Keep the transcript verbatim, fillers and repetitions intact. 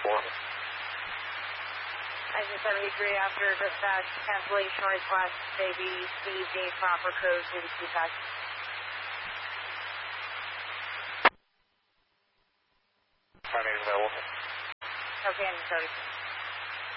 Morgan. Engine seventy-three after dispatch cancellation request, baby, received a proper code to the dispatch. My name is available. Okay, engine seventy-three.